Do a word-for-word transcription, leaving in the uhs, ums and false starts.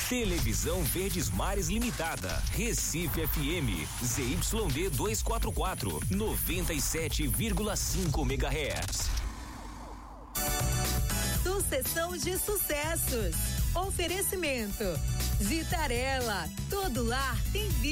Televisão Verdes Mares Limitada, Recife F M, Z Y D duzentos e quarenta e quatro, noventa e sete vírgula cinco megahertz. Sucessão de sucessos. Oferecimento. Vitarella, todo lar tem vida.